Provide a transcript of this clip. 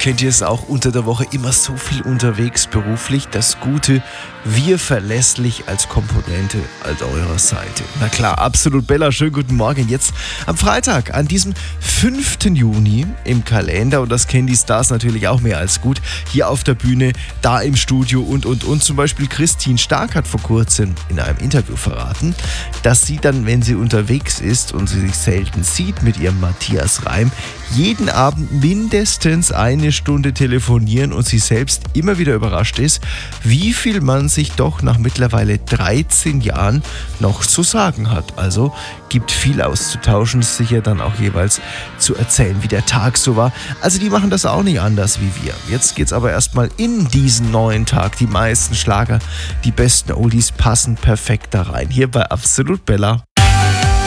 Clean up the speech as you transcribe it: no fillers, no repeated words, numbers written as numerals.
Kennt ihr es auch unter der Woche immer so viel unterwegs beruflich? Das Gute, wir verlässlich als Komponente an eurer Seite. Na klar, absolut Bella, schönen guten Morgen. Jetzt am Freitag, an diesem 5. Juni im Kalender, und das kennen die Stars natürlich auch mehr als gut, hier auf der Bühne, da im Studio und. Zum Beispiel Christine Stark hat vor kurzem in einem Interview verraten, dass sie dann, wenn sie unterwegs ist und sie sich selten sieht mit ihrem Matthias Reim, jeden Abend mindestens eine Stunde telefonieren und sie selbst immer wieder überrascht ist, wie viel man sich doch nach mittlerweile 13 Jahren noch zu sagen hat. Also gibt viel auszutauschen, sicher dann auch jeweils zu erzählen, wie der Tag so war. Also die machen das auch nicht anders wie wir. Jetzt geht's aber erstmal in diesen neuen Tag. Die meisten Schlager, die besten Oldies passen perfekt da rein. Hier bei Absolut Bella.